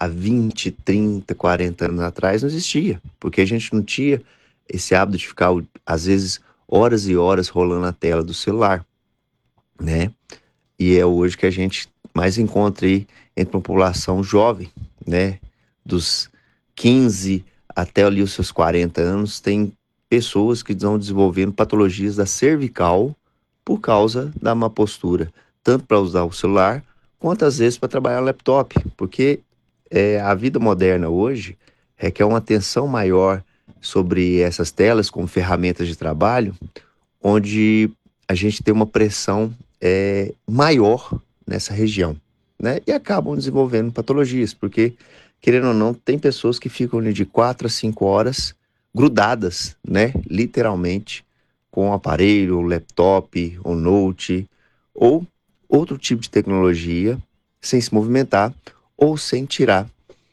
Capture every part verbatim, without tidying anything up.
há vinte, trinta, quarenta anos atrás não existia, porque a gente não tinha esse hábito de ficar, às vezes, horas e horas rolando a tela do celular, né? E é hoje que a gente mais encontra aí entre a população jovem, né? Dos quinze até ali os seus quarenta anos, tem pessoas que estão desenvolvendo patologias da cervical por causa da má postura, tanto para usar o celular, quanto às vezes para trabalhar no laptop, porque é, a vida moderna hoje requer uma atenção maior sobre essas telas como ferramentas de trabalho, onde a gente tem uma pressão é, maior nessa região, né? E acabam desenvolvendo patologias, porque, querendo ou não, tem pessoas que ficam ali de quatro a cinco horas grudadas, né? Literalmente, com o aparelho, o laptop, o note, ou outro tipo de tecnologia, sem se movimentar, ou sem tirar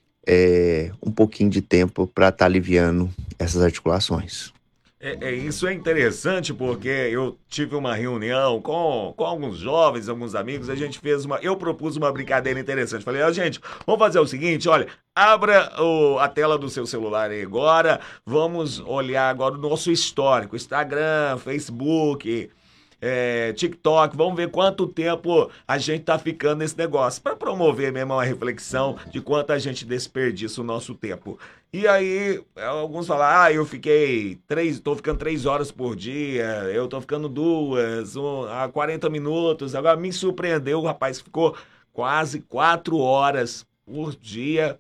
é, um pouquinho de tempo para estar aliviando essas articulações. É, é, isso é interessante porque eu tive uma reunião com, com alguns jovens, alguns amigos, a gente fez uma. Eu propus uma brincadeira interessante. Falei, ó, gente, vamos fazer o seguinte: olha, abra o- a tela do seu celular aí agora, vamos olhar agora o nosso histórico, Instagram, Facebook. É, TikTok, vamos ver quanto tempo a gente tá ficando nesse negócio, para promover mesmo uma reflexão de quanto a gente desperdiça o nosso tempo. E aí, alguns falam, ah, eu fiquei três, tô ficando três horas por dia, eu tô ficando duas, um, a quarenta minutos. Agora me surpreendeu, o rapaz ficou quase quatro horas por dia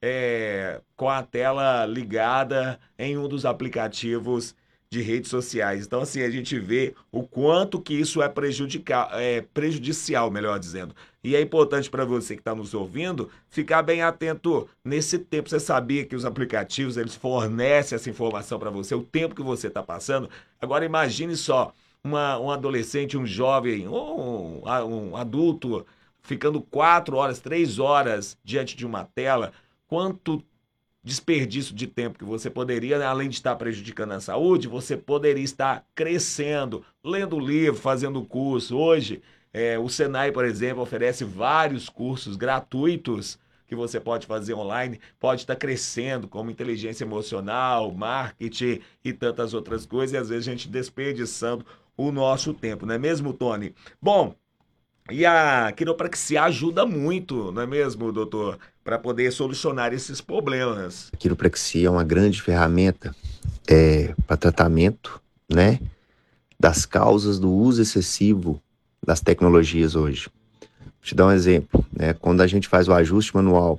é, com a tela ligada em um dos aplicativos de redes sociais. Então, assim, a gente vê o quanto que isso é, prejudicar, é prejudicial, melhor dizendo. E é importante para você que está nos ouvindo ficar bem atento nesse tempo. Você sabia que os aplicativos eles fornecem essa informação para você, o tempo que você está passando? Agora imagine só, uma, um adolescente, um jovem, um, um adulto ficando quatro horas, três horas diante de uma tela. Quanto desperdício de tempo que você poderia, né, além de estar prejudicando a saúde, você poderia estar crescendo, lendo livro, fazendo curso. Hoje, é, o Senai, por exemplo, oferece vários cursos gratuitos que você pode fazer online, pode estar crescendo, como inteligência emocional, marketing e tantas outras coisas, e às vezes a gente desperdiçando o nosso tempo, não é mesmo, Tony? Bom, e a quiropraxia ajuda muito, não é mesmo, doutor? Para poder solucionar esses problemas. A quiropraxia é uma grande ferramenta é, para tratamento, né, das causas do uso excessivo das tecnologias hoje. Vou te dar um exemplo, né? Quando a gente faz o ajuste manual,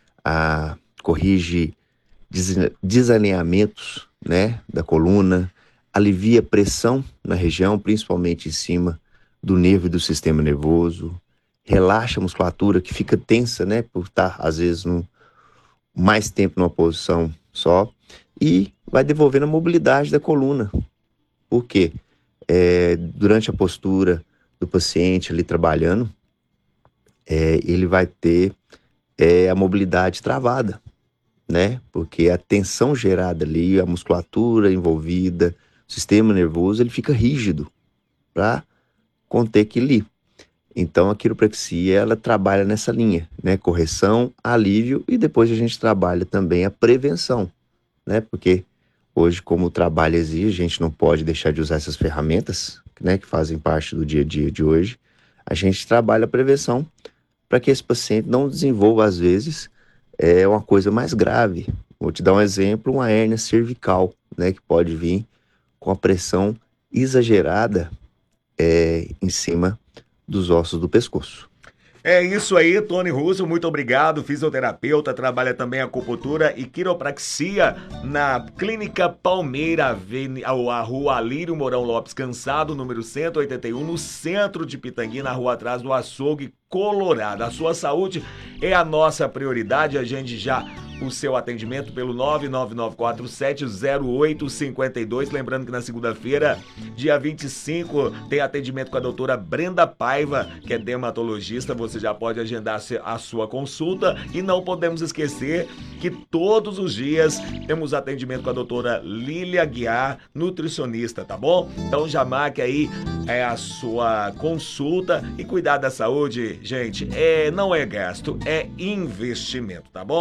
a, corrige des- desalinhamentos, né, da coluna, alivia pressão na região, principalmente em cima do nervo e do sistema nervoso, relaxa a musculatura que fica tensa, né, por estar às vezes no, mais tempo numa posição só, e vai devolvendo a mobilidade da coluna. Por quê? É, durante a postura do paciente ali trabalhando, é, ele vai ter é, a mobilidade travada, né? Porque a tensão gerada ali, a musculatura envolvida, o sistema nervoso, ele fica rígido para conter aquilo ali. Então a quiropraxia, ela trabalha nessa linha, né? Correção, alívio e depois a gente trabalha também a prevenção, né? Porque hoje, como o trabalho exige, a gente não pode deixar de usar essas ferramentas, né? Que fazem parte do dia a dia de hoje. A gente trabalha a prevenção para que esse paciente não desenvolva, às vezes, é uma coisa mais grave. Vou te dar um exemplo, uma hérnia cervical, né? Que pode vir com a pressão exagerada é, em cima dos ossos do pescoço. É isso aí, Tony Russo, muito obrigado. Fisioterapeuta, trabalha também acupuntura e quiropraxia na Clínica Palmeira, Aveni- a Rua Alírio Mourão Lopes Cansado, número cento e oitenta e um, no centro de Pitangui, na rua atrás do Açougue Colorado. A sua saúde é a nossa prioridade. A gente já o seu atendimento pelo nove nove nove quatro sete zero oito cinco dois. Lembrando que na segunda-feira, dia vinte e cinco, tem atendimento com a doutora Brenda Paiva, que é dermatologista. Você já pode agendar a sua consulta. E não podemos esquecer que todos os dias temos atendimento com a doutora Lília Guiar, nutricionista, tá bom? Então já marque aí é, a sua consulta e cuidar da saúde, gente, é, não é gasto, é investimento, tá bom?